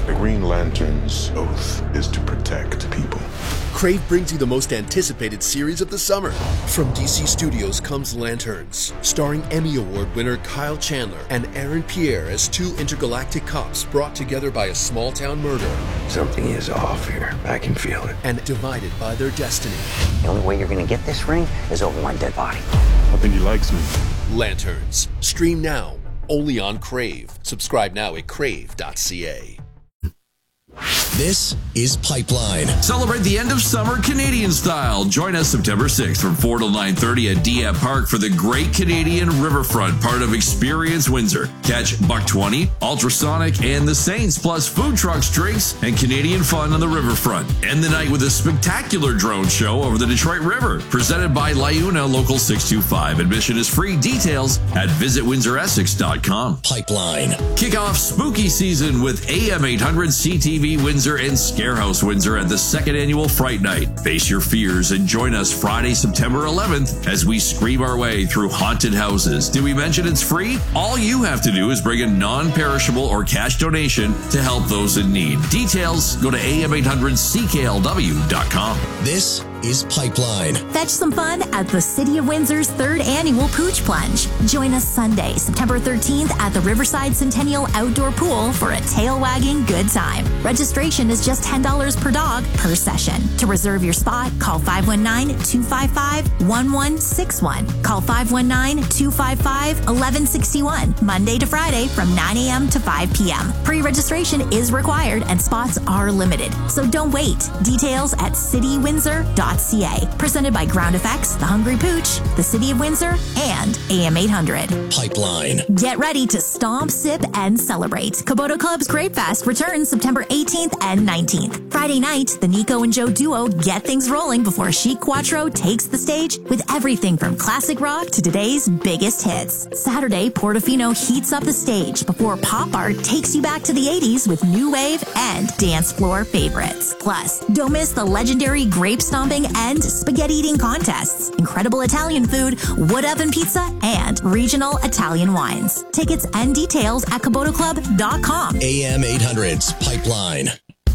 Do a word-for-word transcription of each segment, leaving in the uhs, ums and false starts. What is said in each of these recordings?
The Green Lantern's oath is to protect people. Crave brings you the most anticipated series of the summer. From D C Studios comes Lanterns, starring Emmy Award winner Kyle Chandler and Aaron Pierre as two intergalactic cops brought together by a small-town murder. Something is off here. I can feel it. And divided by their destiny. The only way you're going to get this ring is over my dead body. I think he likes me. Lanterns. Stream now, only on Crave. Subscribe now at crave dot c a. This is Pipeline. Celebrate the end of summer Canadian style. Join us September sixth from four till nine thirty at D M Park for the Great Canadian Riverfront, part of Experience Windsor. Catch Buck twenty, Ultrasonic, and the Saints, plus food trucks, drinks, and Canadian fun on the riverfront. End the night with a spectacular drone show over the Detroit River, presented by Liuna Local six two five. Admission is free. Details at visit windsor essex dot com. Pipeline. Kick off spooky season with A M eight hundred C T V Windsor and Scarehouse Windsor at the second annual Fright Night. Face your fears and join us Friday, September eleventh as we scream our way through haunted houses. Did we mention it's free? All you have to do is bring a non-perishable or cash donation to help those in need. Details, go to A M eight hundred C K L W dot com. This is Pipeline. Fetch some fun at the City of Windsor's third annual Pooch Plunge. Join us Sunday, September thirteenth at the Riverside Centennial Outdoor Pool for a tail-wagging good time. Registration is just ten dollars per dog per session. To reserve your spot, call five one nine, two five five, one one six one. Call five one nine, two five five, one one six one. Monday to Friday from nine a.m. to five p.m. Pre-registration is required and spots are limited. So don't wait. Details at city windsor dot c a. Presented by Ground Effects, The Hungry Pooch, the City of Windsor, and A M eight hundred. Pipeline. Get ready to stomp, sip, and celebrate. Kubota Club's Grape Fest returns September eighteenth and nineteenth. Friday night, the Nico and Joe duo get things rolling before Chic Quattro takes the stage with everything from classic rock to today's biggest hits. Saturday, Portofino heats up the stage before Pop Art takes you back to the eighties with new wave and dance floor favorites. Plus, don't miss the legendary grape stomping and spaghetti eating contests, incredible Italian food, wood oven pizza, and regional Italian wines. Tickets and details at kubota club dot com. A M eight hundred's Pipeline.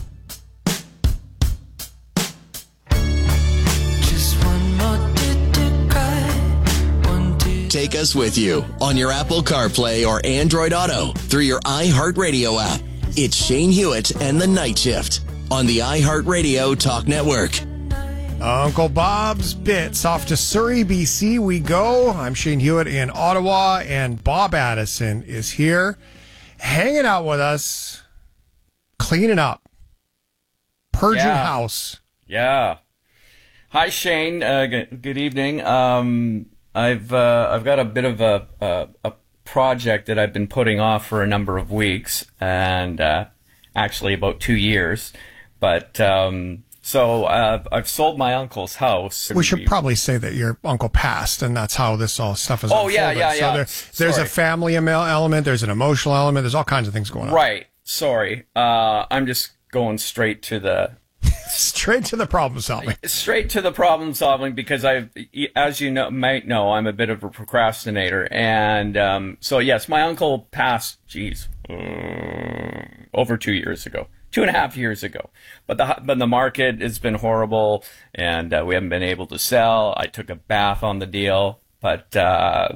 Take us with you on your Apple CarPlay or Android Auto through your iHeartRadio app. It's Shane Hewitt and the Night Shift on the iHeartRadio Talk Network. Uncle Bob's Bits. Off to Surrey, B C we go. I'm Shane Hewitt in Ottawa, and Bob Addison is here, hanging out with us, cleaning up, purging yeah. house. Yeah. Hi, Shane. Uh, good, good evening. Um, I've uh, I've got a bit of a, a a project that I've been putting off for a number of weeks, and uh, actually about two years, but. Um, So uh, I've sold my uncle's house. We should probably say that your uncle passed, and that's how this all stuff is. Oh, unfolded. yeah, yeah, so yeah. There, there's Sorry. a family element. There's an emotional element. There's all kinds of things going on. Right. Sorry. Uh, I'm just going straight to the straight to the problem solving. Straight to the problem solving because I, as you know, might know, I'm a bit of a procrastinator, and um, so yes, my uncle passed. Geez, uh, over two years ago. Two and a half years ago, but the but the market has been horrible, and uh, we haven't been able to sell. I took a bath on the deal, but uh,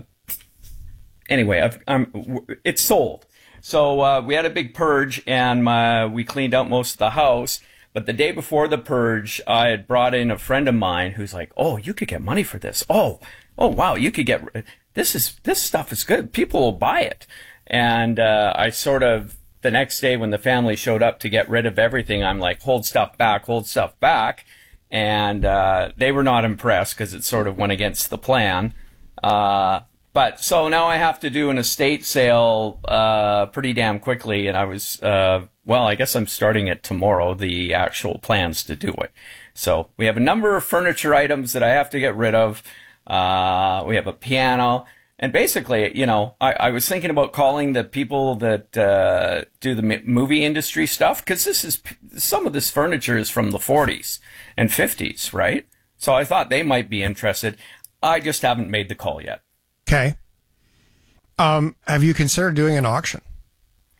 anyway, I've, I'm, it's sold. So uh, we had a big purge, and my, we cleaned out most of the house. But the day before the purge, I had brought in a friend of mine who's like, "Oh, you could get money for this. Oh, oh wow, you could get this is this stuff is good. People will buy it." And uh, I sort of. The next day when the family showed up to get rid of everything, I'm like, hold stuff back, hold stuff back. And uh, they were not impressed because it sort of went against the plan. Uh, but so now I have to do an estate sale uh, pretty damn quickly. And I was, uh, well, I guess I'm starting it tomorrow, the actual plans to do it. So we have a number of furniture items that I have to get rid of. Uh, we have a piano. And basically, you know, I, I was thinking about calling the people that uh, do the m- movie industry stuff, because this is some of this furniture is from the forties and fifties, right? So I thought they might be interested. I just haven't made the call yet. Okay. Um, have you considered doing an auction?